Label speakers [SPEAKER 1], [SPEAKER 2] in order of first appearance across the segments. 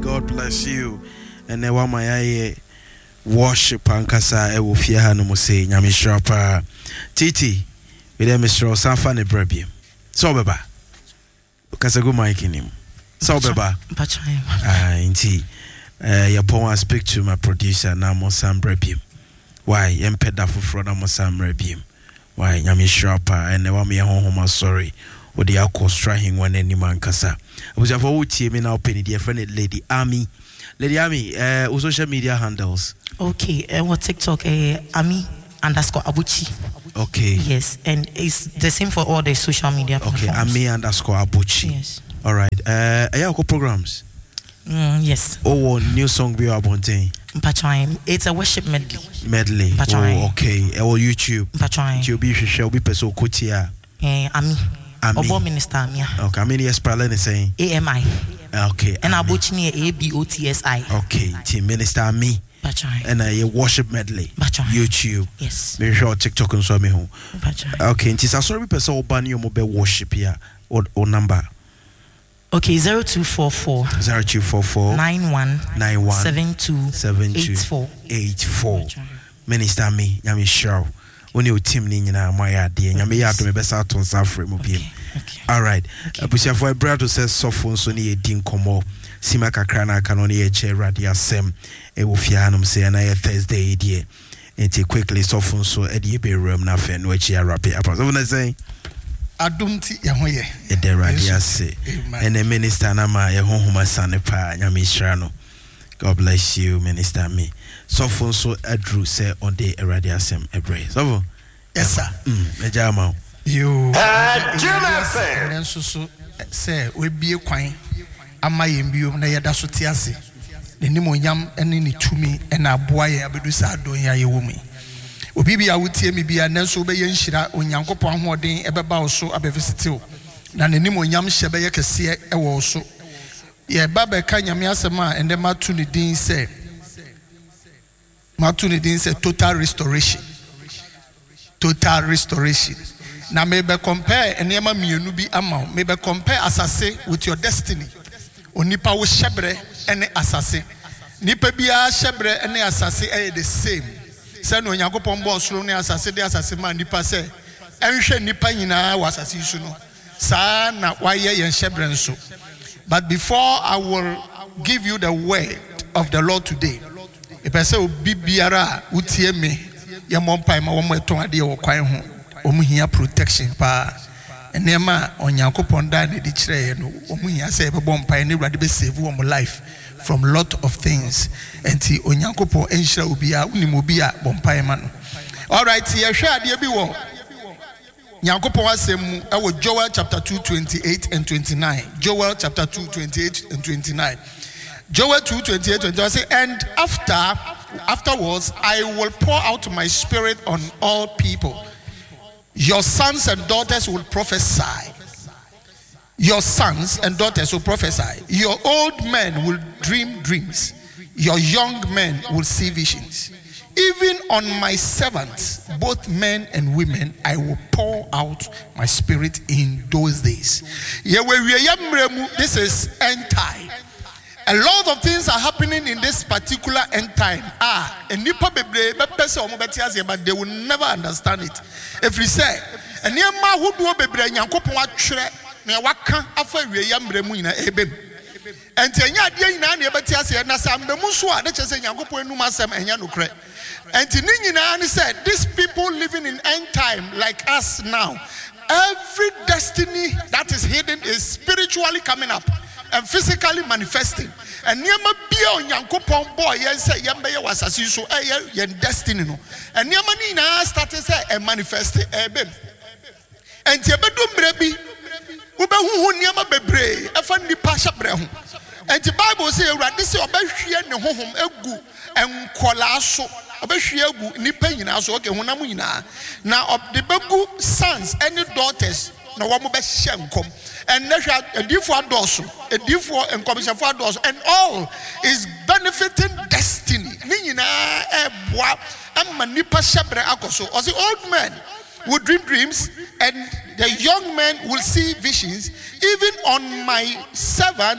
[SPEAKER 1] God bless you. And then one my worship and kasa ewo fie ha no mo say nyame shrapa. Titi, we dem Mr. Sanfa ne brabiem. So beba. Kasa go mic in him. So beba. Inti. Yapon speak to my producer na mo Sam brabiem. Why empeda foforo na mo Sam brabiem. Why nyame shrapa and wa me honhom sorry. What the alcohol him when any man kasa. I was for wutie me now penny dear friend Lady Ami. Lady Ami, social media handles.
[SPEAKER 2] Okay, what TikTok Ami_Abuchi.
[SPEAKER 1] Okay.
[SPEAKER 2] Yes, and it's the same for all the social media platforms.
[SPEAKER 1] Okay, Ami_Abuchi.
[SPEAKER 2] Yes.
[SPEAKER 1] All right. Ayako programs.
[SPEAKER 2] Yes.
[SPEAKER 1] Oh, new song be abontain.
[SPEAKER 2] It's a worship medley.
[SPEAKER 1] Oh, okay. Oh, YouTube.
[SPEAKER 2] You'll
[SPEAKER 1] be person Kotia.
[SPEAKER 2] Ami. Obo Minister Amia.
[SPEAKER 1] Okay, I mean yes, Pralene saying
[SPEAKER 2] AMI.
[SPEAKER 1] Okay.
[SPEAKER 2] And Abuchini ABOTSI.
[SPEAKER 1] Okay, Team Minister Ami. And a worship medley. YouTube.
[SPEAKER 2] Yes.
[SPEAKER 1] Very sure TikTok and so me home. Okay, and it's a sorry person ban your mobile worship here or number.
[SPEAKER 2] Okay, 0244 91 72
[SPEAKER 1] 84. Minister Ami, Yami Show. When you team ni na my idea nyame ya do me best out on Safre mo biem. All right. Abusia for brother says sofon so ne edin komo sima kakra na aka no ne che radio asem e wo fia hanom say na Thursday edie. Enti quickly sofon so edie be room na fe no achi arape apa. So na say
[SPEAKER 3] adumti ye ho ye.
[SPEAKER 1] E de radio say. And the minister na ma ye honhoma sane pa nyame hira no. God bless you, Minister Me. So for so Andrew say on the radio asem ebre. So
[SPEAKER 3] yes sir.
[SPEAKER 1] Ejama.
[SPEAKER 3] You and so say we be kwan ama yembio na yeda so tiase. Ne nimonyam ene ni tumi ena aboa ye abedu sa don ya ye womi. Obi bia wotie me bia nanso be ye nhira onyankopon ahoden ebeba wo so abevisitil. Na ne nimonyam hyebe ye kese e wo so. Ye baba ka nyame asema ende matu ne din say total restoration. Total restoration. Now maybe compare enema mienu bi ama. Maybe compare asase with your destiny. Onipa wo shebre ene asase. Nipa bia shebre ene asase are the same. Say no Onyankopon bo soro ne asase de asase ma nipa say enhwe nipa nyina wa asase su no. Sa na waye yen shebre nso. But before I will give you the word of the Lord today, if I say obi biara utie me ye mompai ma wo meton ade wo kwan ho omu hia protection pa enema onyankopon da ne di kire ye no omu hia say be bompai ne urade be save wo life from lot of things enti onyankopon enhira obi a unim obi a bompai ma no. All right, ye hwe ade bi wo Nyankopon asem mu ewo Joel chapter 2:28 and 29. Joel chapter 2:28 and 29. Joel 2:28 say, and afterwards I will pour out my spirit on all people. Your sons and daughters will prophesy. Your sons and daughters will prophesy. Your old men will dream dreams. Your young men will see visions. Even on my servants, both men and women, I will pour out my spirit in those days. This is end time. A lot of things are happening in this particular end time. But they will never understand it. If we say, and these people living in end time like us now, every destiny that is hidden is spiritually coming up and physically manifesting. And niema bia onyankopon boy yen say yembe ye wasasi so yen destiny no. And niema ni na start say e manifest ebem. And yebedu mrebi ubehu niema bebre efa nipa hyebre ho. And the Bible say urade say obehwie ne honhom egu enkola so obehwie egu nipa nyina so okay honam nyina na the begu sons and daughters na wo mo be hye nkom and edifo adoso and all is benefiting destiny ni nyina eboa amma nipa hyebre akoso or the old men will dream dreams and the young men will see visions. Even on my servants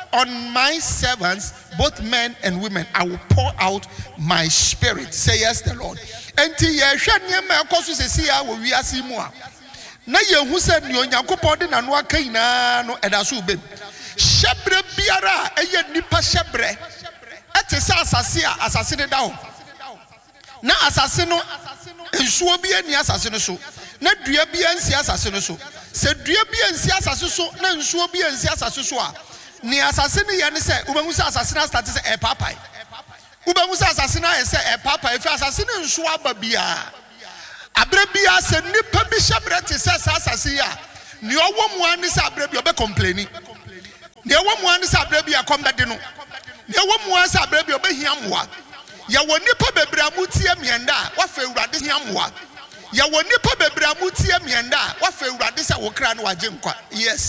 [SPEAKER 3] on my servants, both men and women, I will pour out my spirit, says the Lord. Enti yehwe niema ekoso sesia wo wiase mu a na yehu se ne onyankopon de nano aka ina no edaso bem shebre biara eye nipa shebre etese asase de da ho na asase no ensuo bi ani asase no so na dua bi ansi asase no so se dua bi ansi asase so na ensuo bi ansi asase so a ni asase ne ye ne se ubehu se asase na start se papai ubehu se asase na ye se papai fi asase ne ensuo aba bia abre bia se nipa bi shebre te se asase ya ni owo mu ani se abre bi obe complaini ni owo mu ani se abre bi akombe de no ni owo mu ani se abre bi obe hia moa ya wo nipa bebre amutie mienda wa fa urade hia moa ya wo nipa bebre amutie mienda wa fa urade se wo kra no waje nkwa yes